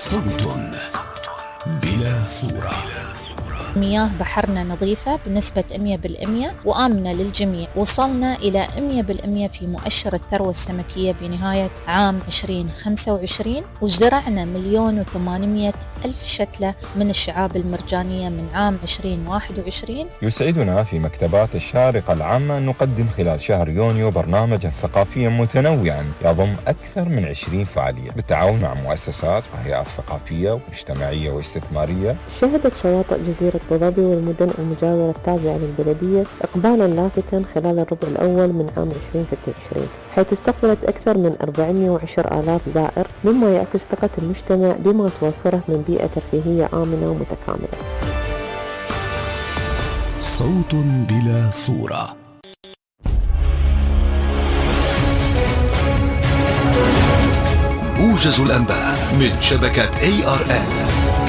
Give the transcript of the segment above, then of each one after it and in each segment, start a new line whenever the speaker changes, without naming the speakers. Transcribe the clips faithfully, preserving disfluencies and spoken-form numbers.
صوت بلا صورة.
مياه بحرنا نظيفة بنسبة مئة بالمئة وآمنة للجميع. وصلنا إلى مئة بالمئة في مؤشر الثروة السمكية بنهاية عام عشرين خمسة وعشرين، وزرعنا مليون وثمانمائة ألف شتلة من الشعاب المرجانية من عام عشرين واحد وعشرين.
يسعدنا في مكتبات الشارقة العامة أن نقدم خلال شهر يونيو برنامجا ثقافيا متنوعا يضم أكثر من عشرين فعالية بالتعاون مع مؤسسات وهيئات ثقافية ومجتمعية واستثمارية.
شهدت شواطئ جزيرة أبو ظبي والمدن المجاورة التابعة للبلدية إقبالا لافتا خلال الربع الأول من عام عشرين ستة وعشرين، حيث استقبلت أكثر من أربعمائة وعشرة آلاف زائر، مما يعكس ثقة المجتمع بما توفره من بيئة ترفيهية آمنة ومتكاملة.
صوت بلا صورة. موجز الأنباء من شبكة إيه آر إل.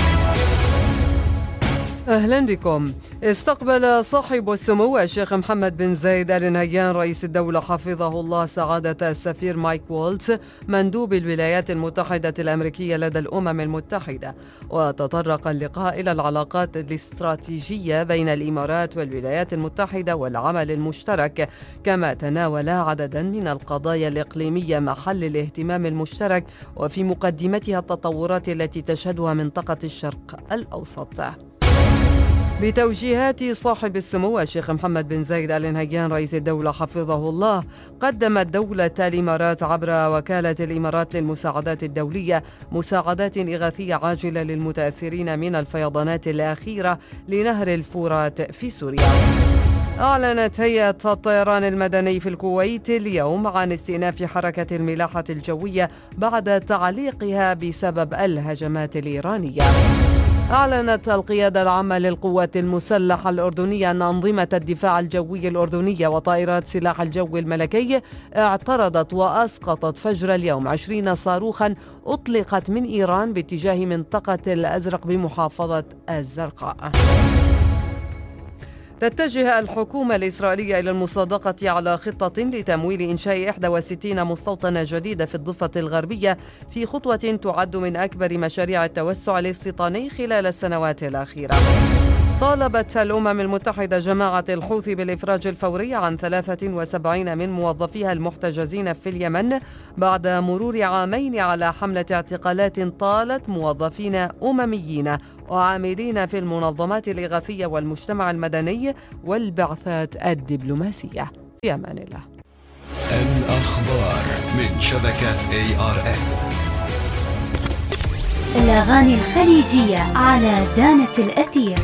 أهلا بكم. استقبل صاحب السمو الشيخ محمد بن زايد آل نهيان رئيس الدولة حفظه الله سعادة السفير مايك وولتز مندوب الولايات المتحدة الأمريكية لدى الأمم المتحدة، وتطرق اللقاء إلى العلاقات الاستراتيجية بين الإمارات والولايات المتحدة والعمل المشترك، كما تناول عددا من القضايا الإقليمية محل الاهتمام المشترك وفي مقدمتها التطورات التي تشهدها منطقة الشرق الأوسط. بتوجيهات صاحب السمو الشيخ محمد بن زايد آل نهيان رئيس الدولة حفظه الله، قدمت دولة الإمارات عبر وكالة الإمارات للمساعدات الدولية مساعدات إغاثية عاجلة للمتأثرين من الفيضانات الأخيرة لنهر الفرات في سوريا. أعلنت هيئة الطيران المدني في الكويت اليوم عن استئناف حركة الملاحة الجوية بعد تعليقها بسبب الهجمات الإيرانية. أعلنت القيادة العامة للقوات المسلحة الأردنية أن أنظمة الدفاع الجوي الأردنية وطائرات سلاح الجو الملكي اعترضت وأسقطت فجر اليوم عشرين صاروخا أطلقت من إيران باتجاه منطقة الأزرق بمحافظة الزرقاء. تتجه الحكومة الإسرائيلية إلى المصادقة على خطة لتمويل إنشاء إحدى وستين مستوطنة جديدة في الضفة الغربية في خطوة تعد من أكبر مشاريع التوسع الاستيطاني خلال السنوات الأخيرة. طالبت الأمم المتحدة جماعة الحوثي بالإفراج الفوري عن ثلاثة وسبعين من موظفيها المحتجزين في اليمن بعد مرور عامين على حملة اعتقالات طالت موظفين أمميين وعاملين في المنظمات الإغاثية والمجتمع المدني والبعثات الدبلوماسية. في أمان الله.
الأخبار من شبكة إيه آر إل.
الأغاني الخليجية على دانة الأثير.